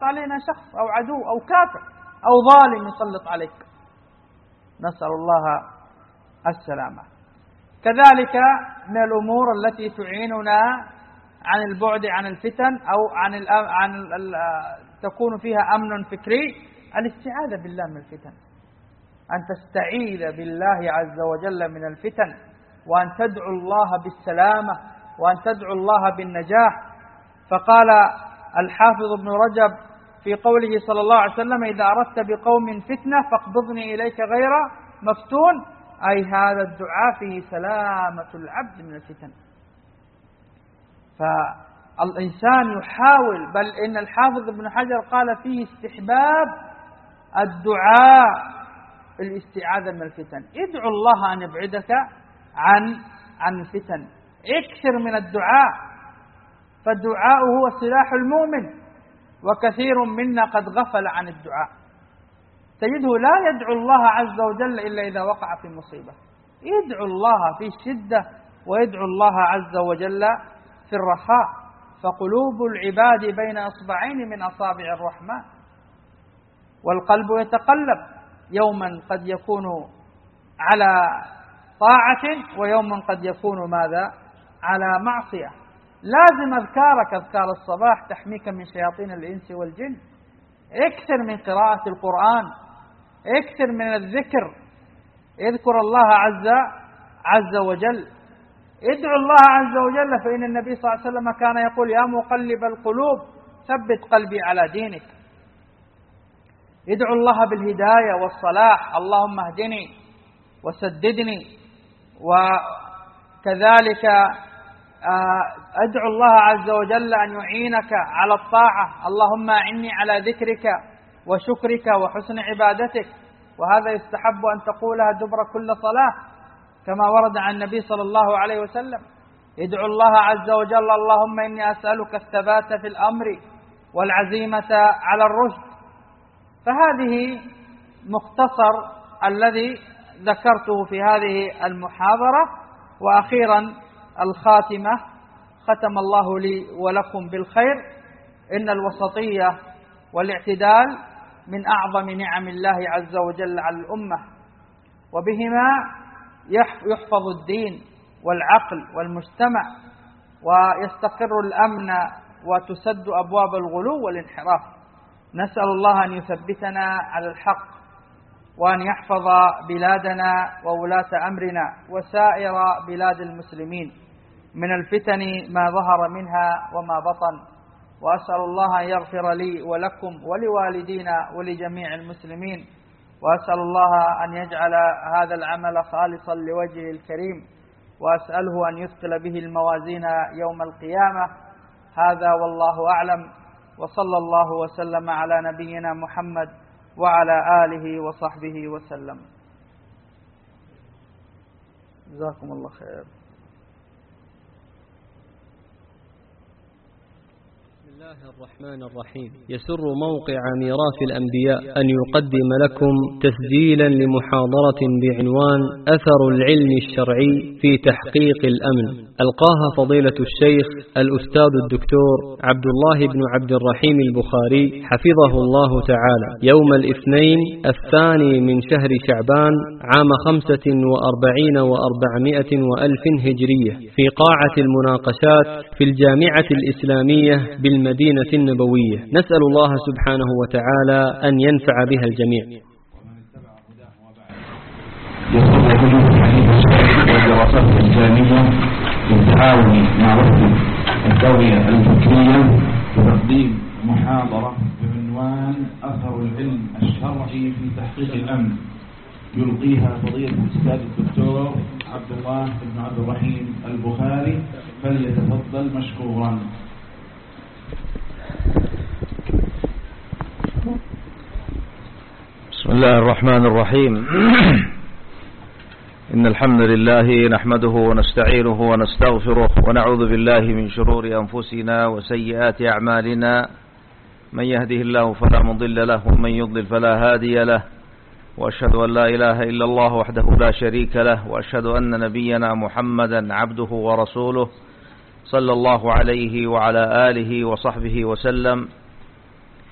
علينا شخص أو عدو أو كافر أو ظالم يسلط عليك. نسأل الله السلامة. كذلك من الأمور التي تعيننا عن البعد عن الفتن أو تكون فيها أمن فكري الاستعاذة بالله من الفتن، أن تستعيذ بالله عز وجل من الفتن، وأن تدعو الله بالسلامة، وأن تدعو الله بالنجاح. فقال الحافظ ابن رجب في قوله صلى الله عليه وسلم: إذا أردت بقوم فتنة فاقبضني إليك غير مفتون، أي هذا الدعاء فيه سلامة العبد من الفتن. فالإنسان يحاول، بل إن الحافظ ابن حجر قال فيه استحباب الدعاء الاستعاذة من الفتن. ادعو الله أن يبعدك عن الفتن، اكثر من الدعاء، فالدعاء هو سلاح المؤمن، وكثير منا قد غفل عن الدعاء. تجده لا يدعو الله عز وجل إلا إذا وقع في مصيبة، يدعو الله في الشدة ويدعو الله عز وجل في الرخاء. فقلوب العباد بين أصبعين من أصابع الرحمن، والقلب يتقلب، يوما قد يكون على طاعة ويوما قد يكون ماذا؟ على معصية. لازم أذكارك، أذكار الصباح تحميك من شياطين الإنس والجن. اكثر من قراءة القرآن، اكثر من الذكر، اذكر الله عز وجل، ادعو الله عز وجل. فإن النبي صلى الله عليه وسلم كان يقول: يا مقلب القلوب ثبت قلبي على دينك. ادعو الله بالهداية والصلاح، اللهم اهدني وسددني. وكذلك ادعو الله عز وجل أن يعينك على الطاعة، اللهم أعني على ذكرك وشكرك وحسن عبادتك. وهذا يستحب أن تقولها دبر كل صلاة كما ورد عن النبي صلى الله عليه وسلم. ادعو الله عز وجل: اللهم إني أسألك الثبات في الأمر والعزيمة على الرشد. فهذه مختصر الذي ذكرته في هذه المحاضرة. وأخيرا الخاتمة، ختم الله لي ولكم بالخير. إن الوسطية والاعتدال من أعظم نعم الله عز وجل على الأمة، وبهما يحفظ الدين والعقل والمجتمع، ويستقر الأمن، وتسد أبواب الغلو والانحراف. نسأل الله أن يثبتنا على الحق، وأن يحفظ بلادنا وولاة أمرنا وسائر بلاد المسلمين من الفتن ما ظهر منها وما بطن. وأسأل الله أن يغفر لي ولكم ولوالدينا ولجميع المسلمين. وأسأل الله أن يجعل هذا العمل خالصا لوجهه الكريم، وأسأله أن يثقل به الموازين يوم القيامة. هذا والله أعلم، وصلى الله وسلم على نبينا محمد وعلى آله وصحبه وسلم. جزاكم الله خير. بسم الله الرحمن الرحيم. يسر موقع ميراث الأنبياء أن يقدم لكم تسجيلا لمحاضرة بعنوان أثر العلم الشرعي في تحقيق الأمن، ألقاها فضيلة الشيخ الأستاذ الدكتور عبد الله بن عبد الرحيم البخاري حفظه الله تعالى، يوم الاثنين 2 من شهر شعبان عام 45 و400 وألف هجرية، في قاعة المناقشات في الجامعة الإسلامية بالمدينة النبوية. نسأل الله سبحانه وتعالى أن ينفع بها الجميع. والدراسات الإسلامية بالتعاون مع وحدة الدولة الفكرية بتقديم محاضرة بعنوان أثر العلم الشرعي في تحقيق الأمن، يلقيها فضيلة الأستاذ الدكتور عبد الله بن عبد الرحيم البخاري، فليتفضل مشكورا. بسم الله الرحمن الرحيم. إن الحمد لله نحمده ونستعينه ونستغفره، ونعوذ بالله من شرور أنفسنا وسيئات أعمالنا. من يهده الله فلا مضل له، ومن يضلل فلا هادي له. وأشهد أن لا إله إلا الله وحده لا شريك له، وأشهد أن نبينا محمدا عبده ورسوله صلى الله عليه وعلى آله وصحبه وسلم.